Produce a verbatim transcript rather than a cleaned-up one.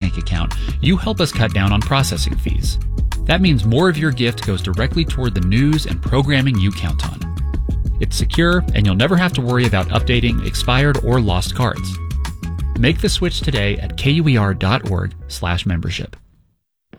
bank account, you help us cut down on processing fees. That means more of your gift goes directly toward the news and programming you count on. It's secure, and you'll never have to worry about updating expired or lost cards. Make the switch today at kuer.org slash membership.